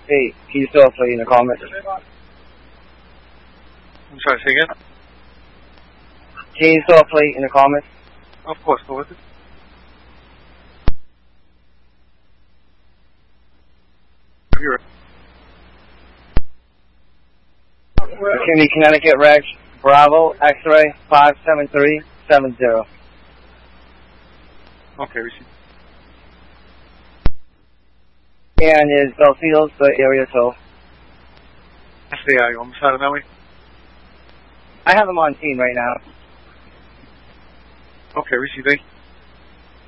Hey, can you still play in the comments? I'm sorry, say again? Can you still play in the comments? Of course, what was it? You're McKinney, Connecticut, Reg, Bravo, X-ray, 57370. okay, receive. And is Belfield the area so? SAI, you almost out of that way? I have him on scene right now. Okay, receive.